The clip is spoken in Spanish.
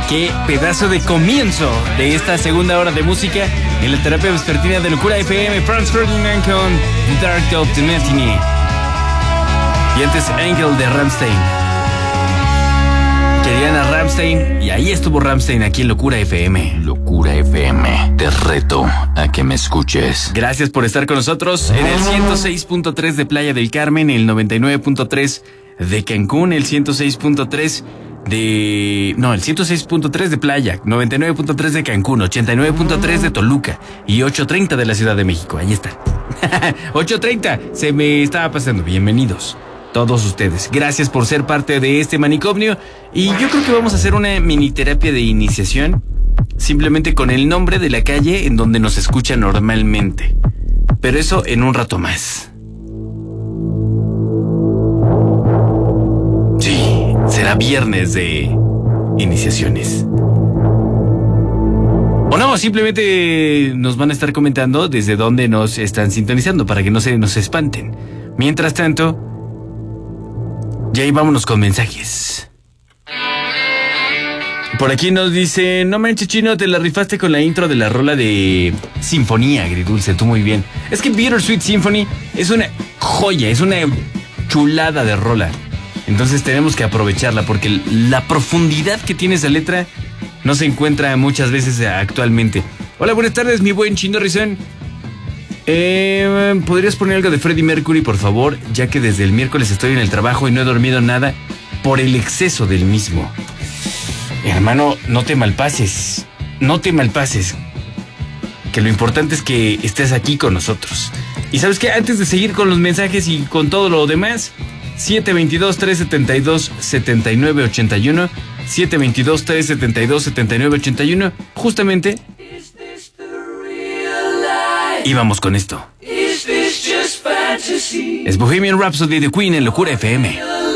Qué pedazo de comienzo de esta segunda hora de música en la terapia vespertina de Locura FM. Franz Ferdinand con The Dark of the Matinee. Y antes Angel de Rammstein. Querían a Rammstein y ahí estuvo Rammstein aquí en Locura FM. Locura FM, te reto a que me escuches. Gracias por estar con nosotros en el 106.3 de Playa del Carmen, el 99.3 de Cancún, el 106.3 de Playa, 99.3 de Cancún, 89.3 de Toluca y 830 de la Ciudad de México. Ahí está. 830, se me estaba pasando. Bienvenidos todos ustedes. Gracias por ser parte de este manicomio. Y yo creo que vamos a hacer una mini terapia de iniciación, simplemente con el nombre de la calle en donde nos escucha normalmente. Pero eso en un rato más. Sí, será viernes de iniciaciones. O no, simplemente nos van a estar comentando desde dónde nos están sintonizando para que no se nos espanten. Mientras tanto, ya ahí vámonos con mensajes. Por aquí nos dice: no manches, Chino, te la rifaste con la intro de la rola de Sinfonía Agridulce, tú muy bien. Es que Bittersweet Symphony es una joya, es una chulada de rola. Entonces tenemos que aprovecharla porque la profundidad que tiene esa letra no se encuentra muchas veces actualmente. Hola, buenas tardes, mi buen Chino Rizón. ¿Podrías poner algo de Freddie Mercury, por favor? Ya que desde el miércoles estoy en el trabajo y no he dormido nada por el exceso del mismo. Hermano, no te malpases. No te malpases. Que lo importante es que estés aquí con nosotros. Y ¿sabes qué? Antes de seguir con los mensajes y con todo lo demás, 722-372-7981, 722-372-7981, justamente. Y vamos con esto. Es Bohemian Rhapsody de Queen en Locura FM.